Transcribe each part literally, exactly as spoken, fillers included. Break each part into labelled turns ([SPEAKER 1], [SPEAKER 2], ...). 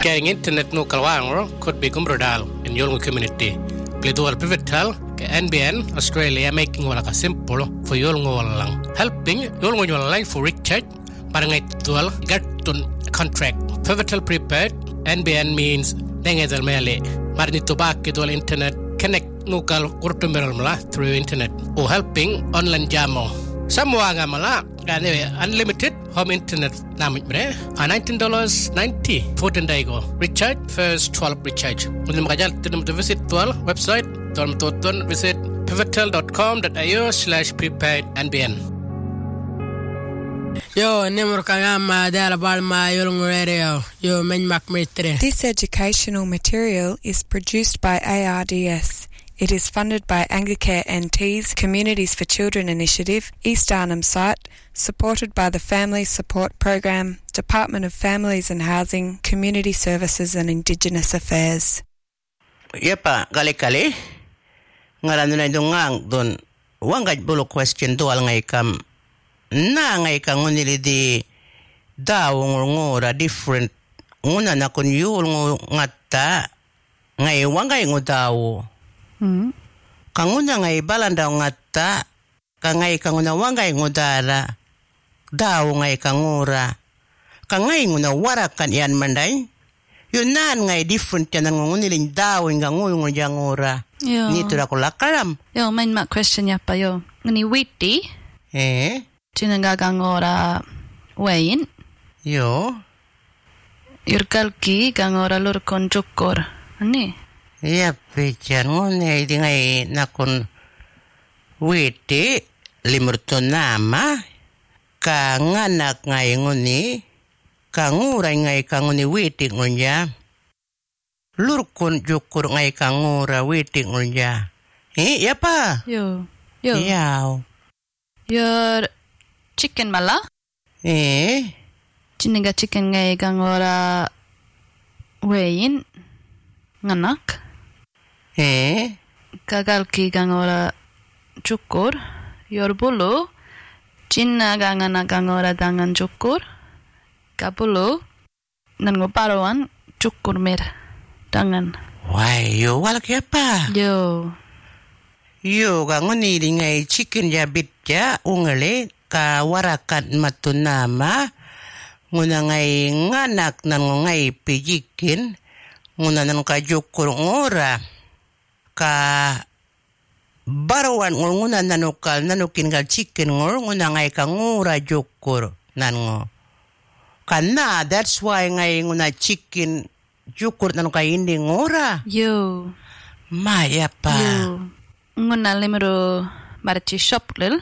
[SPEAKER 1] Getting internet no kalwang could be gumbrodal in your community. Play dual pivotal N B N Australia making wala ka simple for your lang. Helping your line for recharge barangay dual gatun contract. Pivotal prepared N B N means nengedal mele. Marni tubak dual internet connect nukal kurtumeral mala through internet. O helping online jamo. Samwa nga mala anyway, unlimited home internet namit bre nineteen dollars ninety fourteen daigo recharge first twelve recharge ulim makajal tinum to visit twelve website tolm toton visit pivotal dot com dot a u slash prepaid N B N.
[SPEAKER 2] Yo nemur kangama dala balma yolngu radio yo men mak mitre.
[SPEAKER 3] This educational material is produced by A R D S. It is funded by Anglicare N T's Communities for Children Initiative, East Arnhem site, supported by the Family Support Program, Department of Families and Housing, Community Services and Indigenous Affairs.
[SPEAKER 4] Yepa, kali-kali. Ngaran na dungang don. Wangaj bulo question dual ngay kam. Na ngay kang unili di daw ngura different. Nguna na kun yul ngata ngay wangay ngudaw.
[SPEAKER 5] Hmm.
[SPEAKER 4] Kanguna ngay balanda ngata kangay kanguna wangay ngudara daw ngay kangura kangay nguna warakan yan manday yun nan ngay different yan ang ngunilin daw nga nguyong ngura nito ra ko lakaram
[SPEAKER 5] yo main mak question ya pa yo ngani witi
[SPEAKER 4] eh
[SPEAKER 5] tinangagangora wayin
[SPEAKER 4] yo
[SPEAKER 5] yurkalki gangora lur konjukor ani
[SPEAKER 4] ya pijan ngone di ngay nakon witi limurto nama kanganak ngay ngoni kanguray ngay kanguni witi ngonja lurkon jukur ngay kangura witi ngonja eh ya pa
[SPEAKER 5] yo yo
[SPEAKER 4] yaw
[SPEAKER 5] your chicken mala
[SPEAKER 4] eh
[SPEAKER 5] chiniga chicken ngay gangora wayin nganak
[SPEAKER 4] eh
[SPEAKER 5] kagalki gangora cukur yor bulu cinna gangana gangora dangan cukur kabulu nango parawan cukur mer dangan
[SPEAKER 4] why yo walak apa
[SPEAKER 5] yo
[SPEAKER 4] yo gangoni ringai chicken jabit ja ungale ka warakat matunama nguna ngai nganak nan ngai pijikin nguna nan ka cukur ngora ka barawan nguna nanukal nanukin gal chicken ngor nguna ngai ka ngura jukur nan ngo kana that's why ngai nguna chicken jukur nan ka indi ngora
[SPEAKER 5] yo
[SPEAKER 4] maya pa
[SPEAKER 5] yo nguna limuro marchi shop lil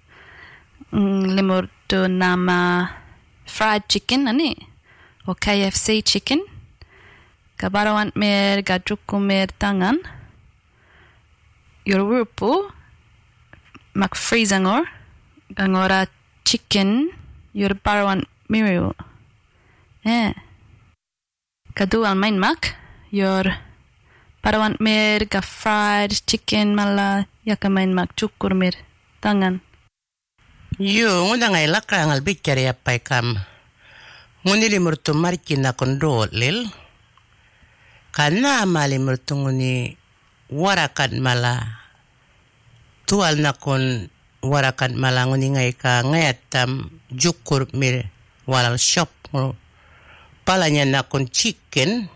[SPEAKER 5] limur to nama fried chicken ani o K F C chicken ka barawan mer ga jukur mer tangan Yorupu mak freezangor gangora chicken yor parawan miru eh kadual main mak yor parawan mer ga fried chicken mala yaka main mak cukur mer tangan
[SPEAKER 4] yo nguna ngai laka ngal bicara apa kam nguni limur tu marki na kondo lil kana mali murtu nguni warakat mala tual nakon warakat mala nguni ngai ka ngayatam jukur mir walal shop palanya nakon chicken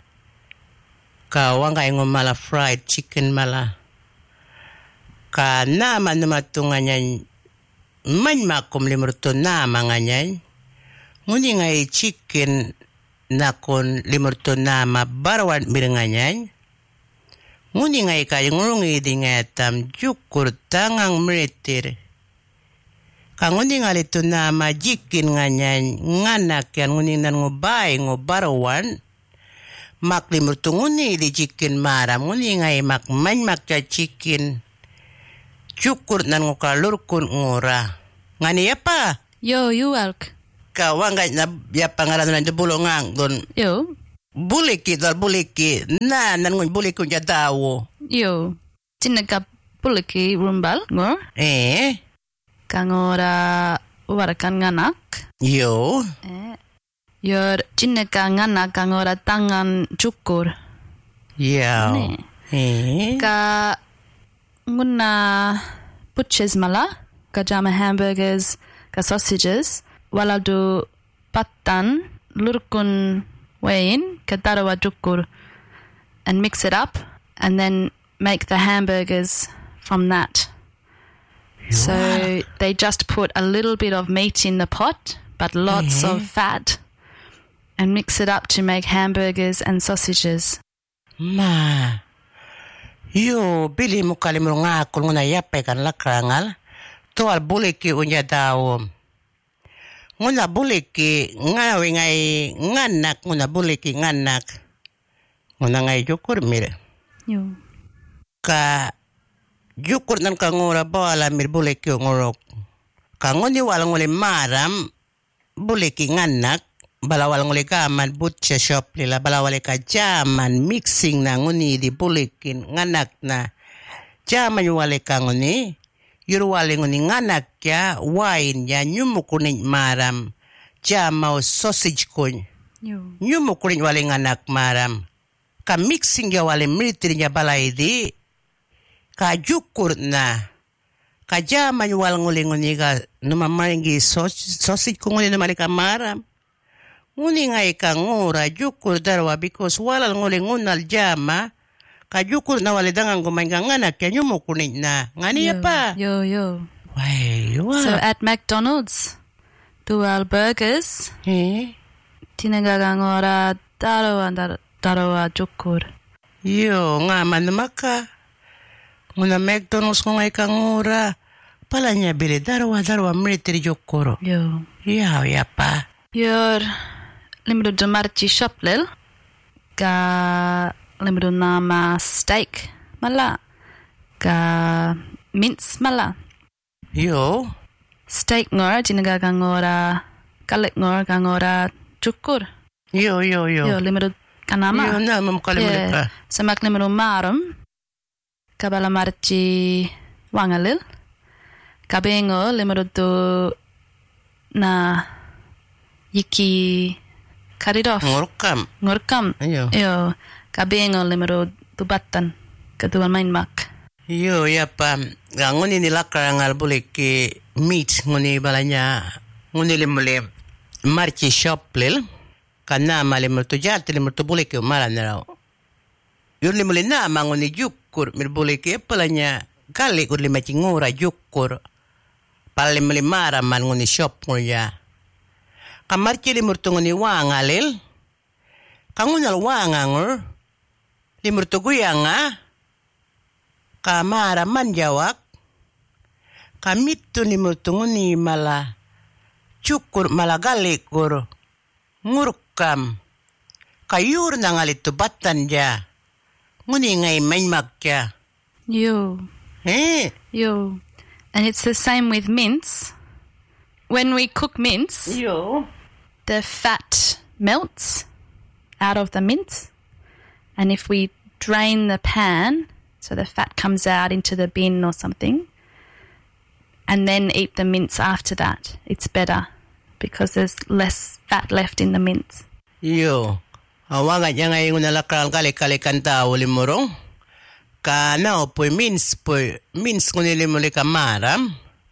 [SPEAKER 4] ka wangai ngomala fried chicken mala ka nama nama tunganya man makom limurto nama nganyay nguni ngai chicken nakon limurto nama barawan mir nganyay nguni ngai kay ngurungi di ngatam jukur tangang meritir. Kanguni ngali tu nama jikin nganyay nganak yan nguni nan ngubay ngubarawan maklimur tu nguni di jikin maram nguni ngai mak man makja chicken jukur nan ngukalur kun ngura. Ngani apa?
[SPEAKER 5] yo you walk
[SPEAKER 4] Kawangay na ya pangalan na bulongang don.
[SPEAKER 5] yo
[SPEAKER 4] Buliki dal buliki na nangun bulikun ja dawo.
[SPEAKER 5] yo tinaka buliki rumbal ngor
[SPEAKER 4] Eh
[SPEAKER 5] kangora warakan nganak
[SPEAKER 4] yo
[SPEAKER 5] eh Yor jinneka ngana kangora tangan cukur.
[SPEAKER 4] Yo.
[SPEAKER 5] Ne.
[SPEAKER 4] Eh.
[SPEAKER 5] Ka nguna butchers mala, ka jama hamburgers, ka sausages, waladu pattan, lurkun wain, ka darawa cukur, and mix it up, and then make the hamburgers from that. So they just put a little bit of meat in the pot, but lots of fat, and mix it up to make hamburgers and sausages.
[SPEAKER 4] Ma. Yo, bili mo kalimro nga kung na yape kan lakrangal. To al buliki unya daw. Nguna buliki ngawi ngay nganak nguna buliki nganak. Nguna ngay jukur mir.
[SPEAKER 5] Yo.
[SPEAKER 4] Ka jukur nan kangura bala mir buliki ngorok. Kanguni walang uli maram buliki nganak. Balawal nguli kaman butcher shop nila balawal ka jaman mixing na nguni di bulikin nganak na jaman wale ka nguni yurwale nguni nganak ya wine ya nyumukunin maram jamau sausage kun nyumukunin wale nganak maram ka mixing ya wale militir ya balay di ka jukur na ka jaman wale nguli nguni ka numamaringi sausage kun nguni numali ka maram nguni ngay ka ngura jukur darwa because walal nguli ngunal jama ka jukur na walidangan gumain ka nganak ya nyumukunin na ngani ya pa
[SPEAKER 5] Yo, yo.
[SPEAKER 4] Why,
[SPEAKER 5] So at McDonald's, dual burgers,
[SPEAKER 4] eh?
[SPEAKER 5] tinagagangora darawa dar- darawa jukur.
[SPEAKER 4] Yo nga man maka nguna McDonald's ko ngay ka ngura pala niya bili darwa darwa military jukuro
[SPEAKER 5] Yo.
[SPEAKER 4] ya ya pa
[SPEAKER 5] Yor limru dumarchi shoplil ka limru nama steak mala ka mince mala.
[SPEAKER 4] yo
[SPEAKER 5] Steak ngora tinagagangora kalik ngora gangora jukur.
[SPEAKER 4] yo yo yo
[SPEAKER 5] Yo limru kanama.
[SPEAKER 4] yo na mam kalimro ka
[SPEAKER 5] Semak limru marum kabala marchi wangalil kabengo limru tu na yiki karidof
[SPEAKER 4] ngurkam
[SPEAKER 5] ngurkam
[SPEAKER 4] yo
[SPEAKER 5] yo kabengo limru tubatan kedua main mak.
[SPEAKER 4] Yo, ya pa, nguni nila karangal buliki meat nguni balanya nguni limuli marchi shop lil kana mali mertu jat limurtu buliki malan raw. Yun limuli na nguni jukur mir buliki balanya kali kur lima cingura jukur pal limuli mara man nguni shop nguya. Kamarchi limurtu nguni wangalil kangunal wangangur limurtu guyanga kamara manjawak kamitu ni mutunguni mala cukur mala galikur ngurkam kayur na ngalitu batan ja nguni ngay mainmakya
[SPEAKER 5] Yo,
[SPEAKER 4] eh
[SPEAKER 5] yo. And it's the same with mince. When we cook mince,
[SPEAKER 4] yo
[SPEAKER 5] the fat melts out of the mince. And if we drain the pan, so the fat comes out into the bin or something, and then eat the mince after that, it's better because there's less fat left in the mince.
[SPEAKER 4] yo awaga ja ngay ngunalakral kali kali kanta uli murong kana po means po means nguni limuli kamaram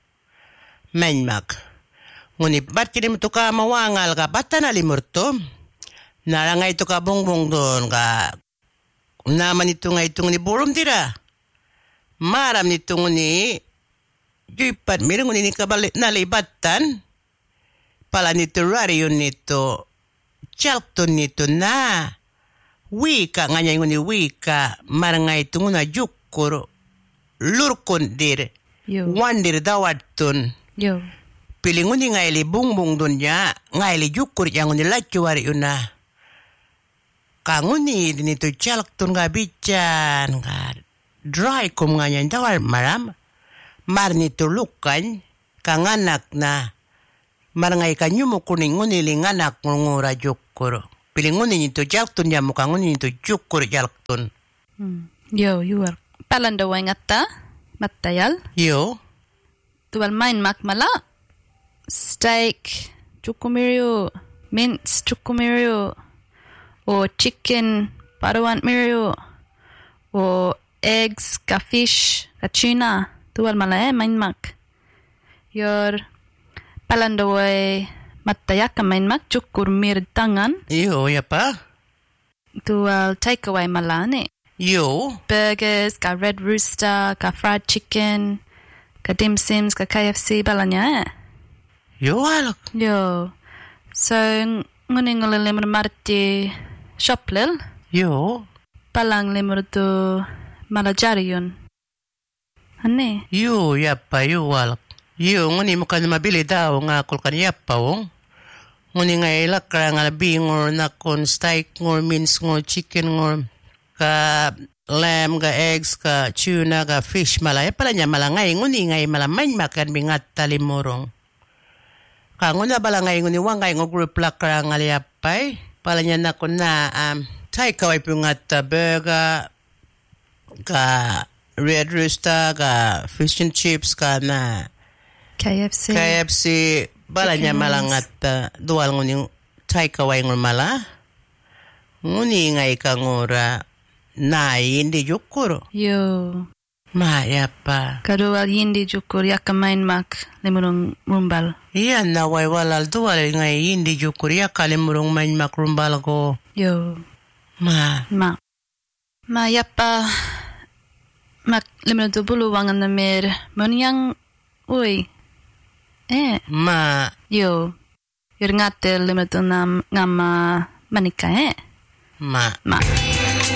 [SPEAKER 4] mainmak nguni bat kini mutu ka mawangal ka batana limurto narangay to ka bongbong don ka naman ito nga itong ni burom tira maram nitong ni juipat mirang ni kabalik nalibatan pala nito rari yun nito chalkton nito na wika nga niya ni wika marangay itong na jukur lurkon dir
[SPEAKER 5] Yo,
[SPEAKER 4] wandir dawatton
[SPEAKER 5] yo,
[SPEAKER 4] pilingon ni nga ili bungbong dun niya nga ili jukur yang ni lachuari yun na kanguni dinito chalkton nga bichan nga dry kum nga niyan dawal maram mar nito lukan kanganak na marangay kanyo mo kuning nguniling anak ngura jukur pilinguni nito chalkton niya mo kanguni nito jukur chalkton
[SPEAKER 5] yo, you are palanda wangata matayal.
[SPEAKER 4] yo
[SPEAKER 5] Tuwal main mak mala steak, chukumirio, mince chukumiru, or chicken paruan miru, or eggs ka fish ka tuna, tuwal malae mainmak. Yor palandoy matayaka mainmak chukur mir tangan.
[SPEAKER 4] Yo, yapa.
[SPEAKER 5] Tuwal takeaway malane.
[SPEAKER 4] Yo.
[SPEAKER 5] Burgers, ka Red Rooster, ka fried chicken, ka dim sims, ka K F C balanya.
[SPEAKER 4] Yo alak.
[SPEAKER 5] Yo. So nguning limur marti shoplil.
[SPEAKER 4] Yo.
[SPEAKER 5] Palang limur tu malajari yun. Ane?
[SPEAKER 4] Yo, yapa, yo alak. Yo, nguni mo ka na mabili daw nga kulkan yapa wong. Nguni nga ilakra nga labing or nakon steak ngor mince ngor chicken ngor ka lamb ka eggs ka tuna ka fish malaya pala niya malangay nguni ngay malamay makan bingat talimurong. Ka nguna balangay nguni wangay ngo group lakra nga liapay pala niya nakon na um, takeaway pingat uh, burger ka Red Rooster ka fish and chips ka na
[SPEAKER 5] K F C.
[SPEAKER 4] K F C bala niya malangat uh, dual nguni takeaway ngor mala nguni ngay ka ngora na hindi jukuro.
[SPEAKER 5] Yo.
[SPEAKER 4] Ma yapa.
[SPEAKER 5] Kadual hindi jukur yakamain mak limurong rumbal.
[SPEAKER 4] Iyan na way walal dual ngay hindi jukuro yakalimurong main mak rumbal ko.
[SPEAKER 5] Yo.
[SPEAKER 4] Ma.
[SPEAKER 5] Ma. Ma yapa. Mak limurong tubulu wangan na mir. Munyang uy. Eh.
[SPEAKER 4] Ma.
[SPEAKER 5] Yo. Yor ngatel limurong nam ngama manika eh.
[SPEAKER 4] Ma.
[SPEAKER 5] Ma.